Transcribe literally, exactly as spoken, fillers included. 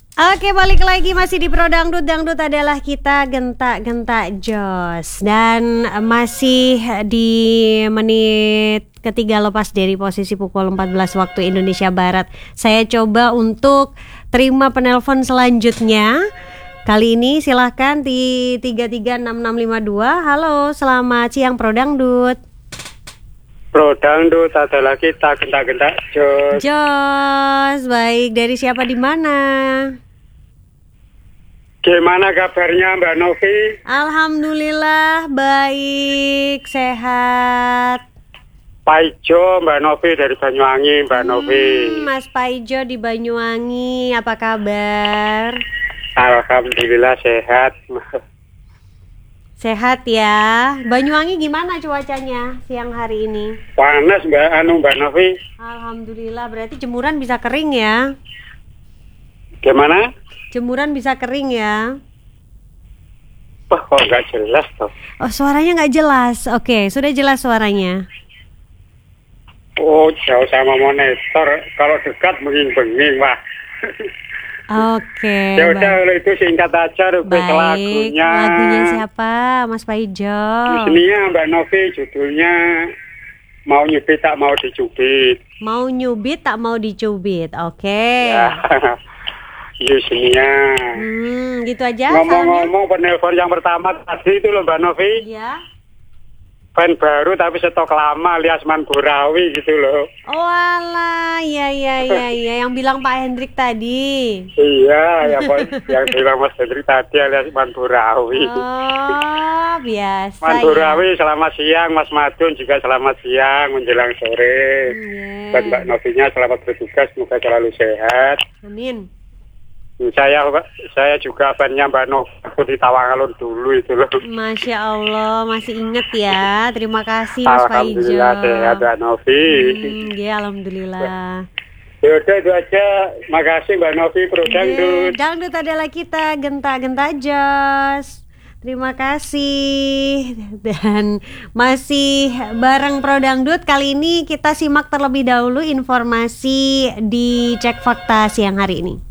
Oke, balik lagi masih di Pro Dangdut. Dangdut adalah kita gentak-gentak jos. Dan masih di menit ketiga lepas dari posisi pukul empat belas waktu Indonesia Barat. Saya coba untuk terima penelpon selanjutnya. Kali ini silahkan di tiga tiga enam enam lima dua. Halo, selamat siang Pro Dangdut. Pro Dangdut adalah kita gentak-gentak jos. Jos, baik. Dari siapa di mana? Gimana kabarnya Mbak Novi? Alhamdulillah baik, sehat. Paijo, Mbak Novi dari Banyuwangi, Mbak hmm, Novi. Mas Paijo di Banyuwangi, apa kabar? Alhamdulillah sehat. Sehat ya. Banyuwangi gimana cuacanya siang hari ini? Panas Mbak Anu Mbak Novi. Alhamdulillah, berarti jemuran bisa kering ya? Gimana? Jemuran bisa kering ya? Wah, kok nggak jelas toh? Oh, suaranya nggak jelas. Oke, sudah jelas suaranya. Oh, jauh sama monitor. Kalau dekat benging-benging, wah. Oke. Ya udah, kalau itu singkat aja request lagunya. Lagunya siapa, Mas Paijo? Isninya Mbak Novi, judulnya Mau Nyubit Tak Mau Dicubit. Mau nyubit tak mau dicubit. Oke. Okay. Ya. Yusnia. Hmm, gitu aja. Ngomong-ngomong penelpon yang pertama tadi itu loh Mbak Novi. Iya. Fan baru tapi stok lama alias Man Burawi gitu loh. Oh alah, ya ya ya ya yang bilang Pak Hendrik tadi. Iya, ya yang bilang Mas Hendrik tadi alias Man Burawi. Oh, biasa. Man Burawi ya. Selamat siang, Mas Madun juga selamat siang menjelang sore. Hmm, Dan Mbak Novinya selamat bertugas, semoga selalu sehat. Amin. Saya saya juga fannya Mbak Novi, aku di Tawangalun dulu itu loh. Masya Allah, masih inget ya. Terima kasih Mas Paijo. Alhamdulillah sehat Mbak Novi. Hmm, ya alhamdulillah. Yaudah itu aja. Makasih Mbak Novi Pro Dangdut. Yeah, Dangdut adalah kita gentak-gentak jos. Terima kasih. Dan masih bareng Pro Dangdut. Kali ini kita simak terlebih dahulu informasi di Cek Fakta siang hari ini.